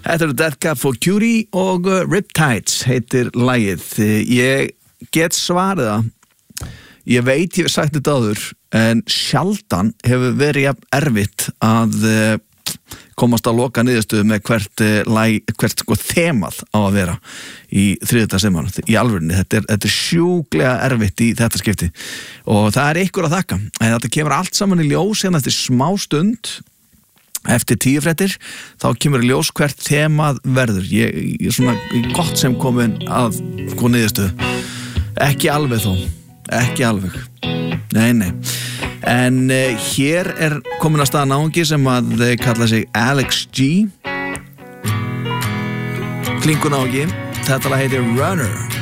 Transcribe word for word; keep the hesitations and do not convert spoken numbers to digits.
Þetta eru Death Cab for Cutie og uh, Riptides heitir lagið. Ég get svarið það. Ég veit ég hef sagt þetta áður, en sjaldan hefur verið jafn erfitt að uh, komast að loka niðurstöðu með hvert, uh, lag, hvert sko þemað á að vera í þriðjudag semana, í alvörinni. Þetta er, þetta er sjúklega erfitt í þetta skipti og það er ykkur að þakka. En þetta kemur allt saman í ljós hérna eftir smá stund. Eftir tíu fréttir, þá kemur í ljós hvert þemað verður. Ég, ég er svona gott sem komin að sko niðurstöðu. Ekki alveg þó, ekki alveg. Nei, nei. En uh, hér er komin að staða náungi sem að uh, kalla sig Alex G. Klingur náungi. Þetta lag heitir Runner.